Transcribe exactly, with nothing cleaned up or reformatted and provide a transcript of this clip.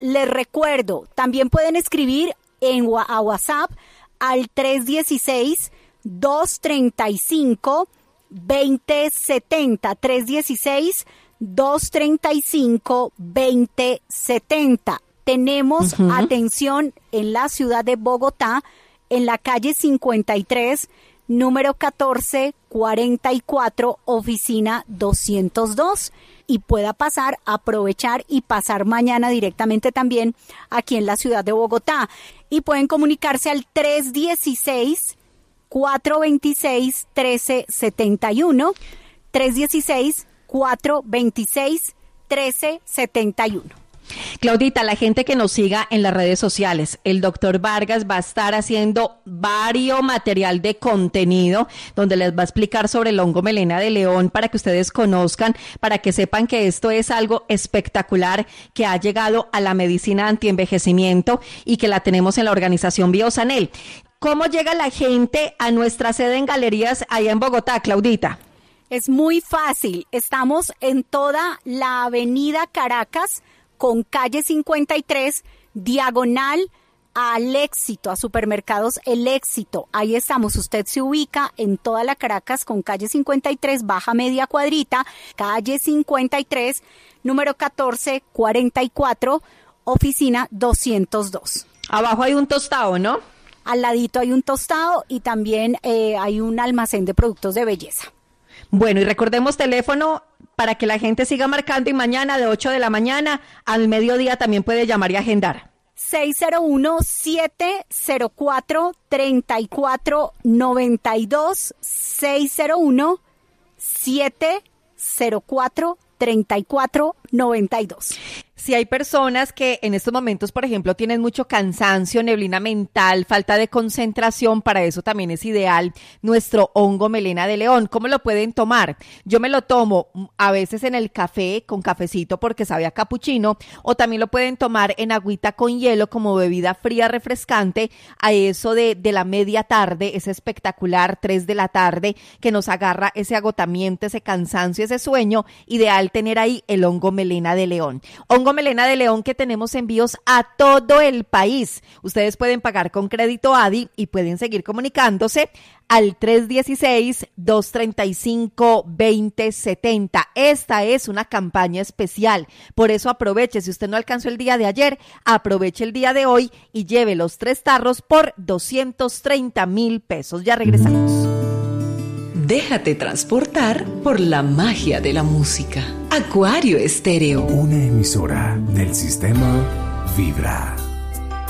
les recuerdo, también pueden escribir en a WhatsApp al tres uno seis, dos tres cinco, dos cero siete cero, tres uno seis, dos tres cinco, dos cero siete cero. Tenemos uh-huh. atención en la ciudad de Bogotá, en la calle cincuenta y tres, número catorce cuarenta y cuatro, oficina doscientos dos. Y pueda pasar, aprovechar y pasar mañana directamente también aquí en la ciudad de Bogotá. Y pueden comunicarse al tres uno seis, cuatro dos seis, uno tres siete uno, tres uno seis, cuatro dos seis, uno tres siete uno. Claudita, la gente que nos siga en las redes sociales, el doctor Vargas va a estar haciendo varios material de contenido donde les va a explicar sobre el hongo melena de león para que ustedes conozcan, para que sepan que esto es algo espectacular que ha llegado a la medicina antienvejecimiento y que la tenemos en la organización Biosanel. ¿Cómo llega la gente a nuestra sede en Galerías allá en Bogotá, Claudita? Es muy fácil, estamos en toda la avenida Caracas, con calle cincuenta y tres, diagonal al Éxito, a Supermercados El Éxito. Ahí estamos, usted se ubica en toda la Caracas con calle cincuenta y tres, baja media cuadrita, calle cincuenta y tres, número catorce cuarenta y cuatro, oficina doscientos dos. Abajo hay un tostado, ¿no? Al ladito hay un tostado y también eh, hay un almacén de productos de belleza. Bueno, y recordemos teléfono para que la gente siga marcando y mañana de ocho de la mañana al mediodía también puede llamar y agendar. seis cero uno, siete cero cuatro, tres cuatro nueve dos, seis cero uno, siete cero cuatro, tres cuatro nueve dos. Si hay personas que en estos momentos, por ejemplo, tienen mucho cansancio, neblina mental, falta de concentración, para eso también es ideal nuestro hongo melena de león. ¿Cómo lo pueden tomar? Yo me lo tomo a veces en el café, con cafecito porque sabe a capuchino, o también lo pueden tomar en agüita con hielo como bebida fría refrescante a eso de, de la media tarde. Es espectacular, tres de la tarde, que nos agarra ese agotamiento, ese cansancio, ese sueño. Ideal tener ahí el hongo melena de león. Hongo melena de león que tenemos envíos a todo el país. Ustedes pueden pagar con crédito A D I y pueden seguir comunicándose al tres uno seis, dos tres cinco, dos cero siete cero. Esta es una campaña especial, por eso aproveche. Si usted no alcanzó el día de ayer, aproveche el día de hoy y lleve los tres tarros por doscientos treinta mil pesos. Ya regresamos. Déjate transportar por la magia de la música. Acuario Estéreo. Una emisora del sistema Vibra.